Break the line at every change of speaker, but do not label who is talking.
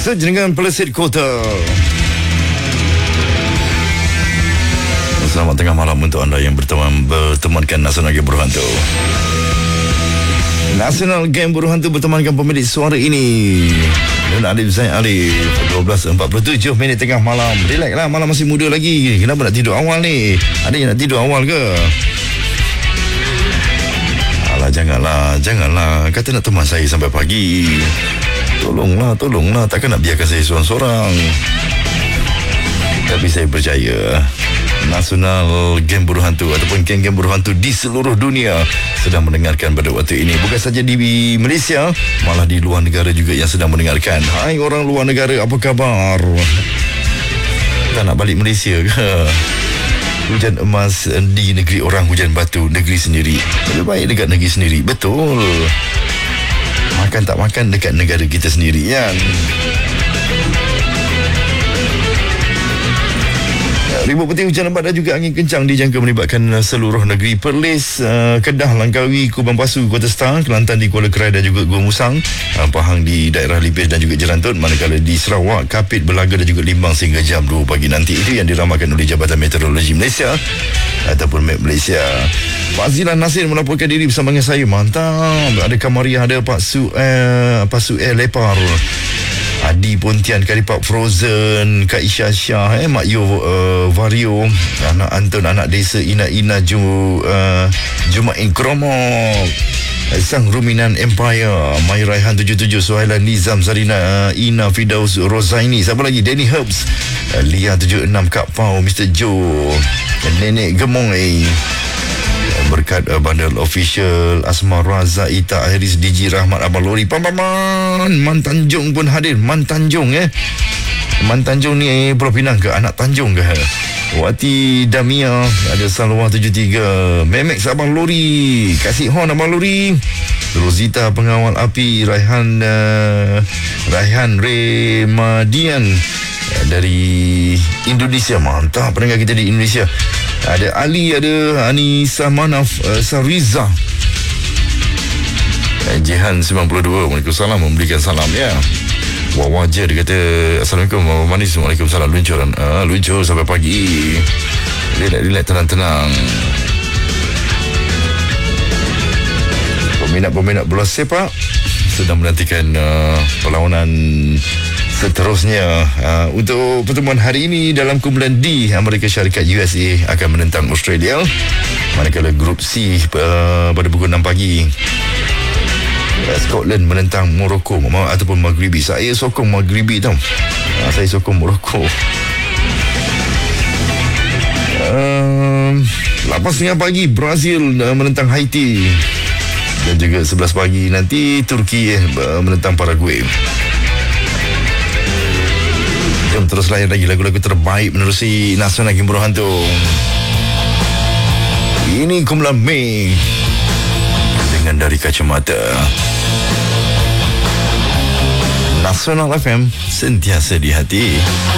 Sejenengan Pelesit Kota. Selamat tengah malam untuk anda yang bertemankan Nasional Game Berhantu. Nasional Game Berhantu bertemankan pemilik suara ini dan Alif Zain Alif. 12.47 minit tengah malam. Relax lah, malam masih muda lagi. Kenapa nak tidur awal ni? Ada yang nak tidur awal ke? Alah, janganlah. Kata nak teman saya sampai pagi. Tolonglah. Takkan nak biarkan saya seorang-seorang. Tapi saya percaya Nasional Game Berhantu ataupun geng-geng berhantu di seluruh dunia sedang mendengarkan pada waktu ini. Bukan saja di Malaysia, malah di luar negara juga yang sedang mendengarkan. Hai orang luar negara, apa khabar? Tak nak balik Malaysia ke? Hujan emas di negeri orang, hujan batu negeri sendiri. Lebih baik dekat negeri sendiri. Betul. Makan tak makan dekat negara kita sendiri, kan? Ribut peti hujan lebat dan juga angin kencang dijangka melibatkan seluruh negeri. Perlis, Kedah, Langkawi, Kubang Pasu, Kota Star, Kelantan di Kuala Kerai dan juga Gua Musang, Pahang di daerah Lipis dan juga Jelantun, manakala di Sarawak, Kapit, Belaga dan juga Limbang sehingga jam 2 pagi nanti. Itu yang diramalkan oleh Jabatan Meteorologi Malaysia ataupun MET Malaysia. Pak Zilan Nasir melaporkan diri bersama dengan saya. Mantap. Ada Kamariah, ada Pak Su'el Lepar, Adi Pontian, Karipak Frozen, Kak Isha Syah, Mak Yo Vario, anak Anton, anak desa Ina Jumain Kromok, Sang Ruminan Empire, Mai Raihan 77, Suhailan Nizam, Zarina Ina Fidaus Rozaini, siapa lagi? Danny Herbs, Lia 76, Kak Pau, Mr. Joe, Nenek Gemong, berkat Bandar Official, Asma Raza, Ita Iris, DJ Rahmat, Abang Lori, Man Tanjung pun hadir. Man Tanjung ni Pulau Pinang ke? Anak Tanjung ke? Wati Damia, ada Salwa 73, Memex Abang Lori, Kasih Hon Abang Lori, Rosita Pengawal Api, Raihan Remadian dari Indonesia. Mantap pendengar kita di Indonesia. Ada Ali, ada Anissa Manaf, Sariza, Jihan 92, Waalaikumsalam, memberikan salam, ya. Wajar dia kata Assalamualaikum, Abang Manis. Waalaikumsalam. Luncur sampai pagi. Relax, tenang. Peminat bola sepak sedang menantikan perlawanan seterusnya untuk pertemuan hari ini dalam kumpulan D. Amerika Syarikat USA akan menentang Australia, manakala grup C pada pukul 6 pagi Scotland menentang Morocco ataupun Maghribi. Saya sokong Maghribi tau. Saya sokong Morocco. 8.30 pagi Brazil menentang Haiti, dan juga 11 pagi nanti Turki menentang Paraguay. Jom terus layan lagi lagu-lagu terbaik menerusi Nasional Game Berhantu. Ini kumpulan Mei dengan Dari Kacamata. Nasional FM, sentiasa di hati.